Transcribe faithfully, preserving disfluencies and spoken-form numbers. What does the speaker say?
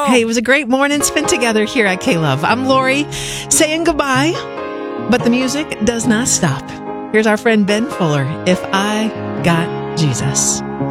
Hey, it was a great morning spent together here at K-Love. I'm Lori saying goodbye, but the music does not stop. Here's our friend Ben Fuller, If I Got Jesus.